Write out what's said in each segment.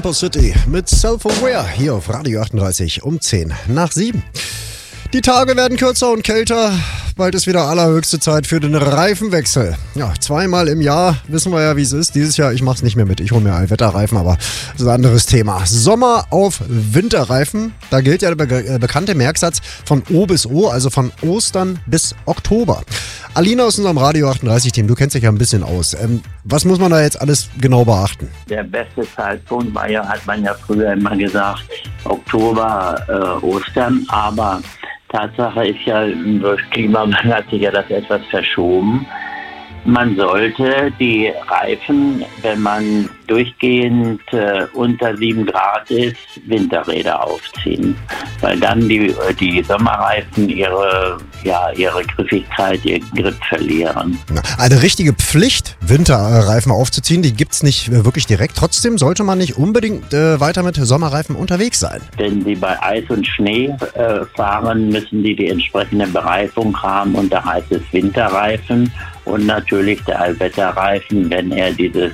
City mit Self-Aware hier auf Radio 38 um 10 nach 7. Die Tage werden kürzer und kälter. Bald ist wieder allerhöchste Zeit für den Reifenwechsel. Ja, zweimal im Jahr wissen wir ja, wie es ist. Dieses Jahr, ich mach's nicht mehr mit. Ich hole mir Allwetterreifen, aber das ist ein anderes Thema. Sommer auf Winterreifen. Da gilt ja der bekannte Merksatz von O bis O, also von Ostern bis Oktober. Alina aus unserem Radio 38-Team, du kennst dich ja ein bisschen aus. Was muss man da jetzt alles genau beachten? Der beste Zeitpunkt war ja, hat man ja früher immer gesagt, Oktober, Ostern, aber Tatsache ist ja, durch Klimawandel hat sich ja das etwas verschoben. Man sollte die Reifen, wenn man durchgehend unter 7 Grad ist, Winterräder aufziehen. Weil dann die Sommerreifen ihre Griffigkeit, ihren Grip verlieren. Eine richtige Pflicht, Winterreifen aufzuziehen, die gibt's nicht wirklich direkt. Trotzdem sollte man nicht unbedingt weiter mit Sommerreifen unterwegs sein. Wenn sie bei Eis und Schnee fahren, müssen die entsprechende Bereifung haben und da heißt es Winterreifen. Und natürlich der Allwetterreifen, wenn er dieses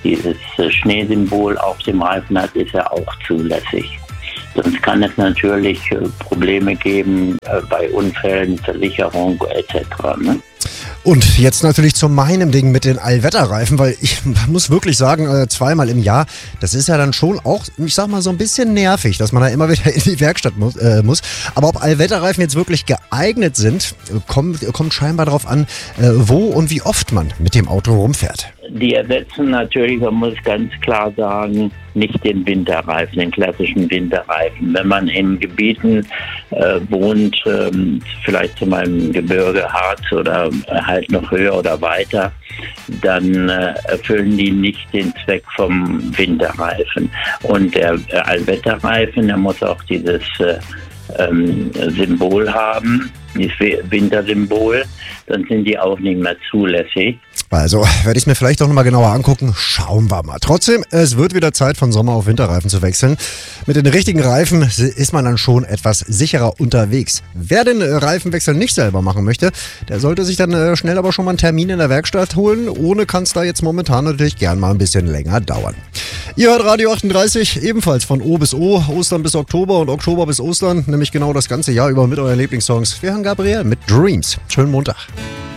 Schneesymbol auf dem Reifen hat, ist er auch zulässig. Sonst kann es natürlich Probleme geben bei Unfällen, Versicherung etc. Ne? Und jetzt natürlich zu meinem Ding mit den Allwetterreifen, weil ich muss wirklich sagen, zweimal im Jahr, das ist ja dann schon auch, ich sag mal, so ein bisschen nervig, dass man da immer wieder in die Werkstatt muss. Aber ob Allwetterreifen jetzt wirklich geeignet sind, kommt scheinbar darauf an, wo und wie oft man mit dem Auto rumfährt. Die ersetzen natürlich, man muss ganz klar sagen, nicht den Winterreifen, den klassischen Winterreifen. Wenn man in Gebieten wohnt, vielleicht zum Beispiel im Gebirge, Harz oder halt noch höher oder weiter, dann erfüllen die nicht den Zweck vom Winterreifen. Und der Allwetterreifen, der muss auch dieses Symbol haben, dieses Wintersymbol, dann sind die auch nicht mehr zulässig. Also werde ich es mir vielleicht auch nochmal genauer angucken. Schauen wir mal. Trotzdem, es wird wieder Zeit, von Sommer auf Winterreifen zu wechseln. Mit den richtigen Reifen ist man dann schon etwas sicherer unterwegs. Wer den Reifenwechsel nicht selber machen möchte, der sollte sich dann schnell aber schon mal einen Termin in der Werkstatt holen. Ohne kann es da jetzt momentan natürlich gern mal ein bisschen länger dauern. Ihr hört Radio 38, ebenfalls von O bis O, Ostern bis Oktober und Oktober bis Ostern, nämlich genau das ganze Jahr über mit euren Lieblingssongs. Wir haben Gabriel mit Dreams. Schönen Montag.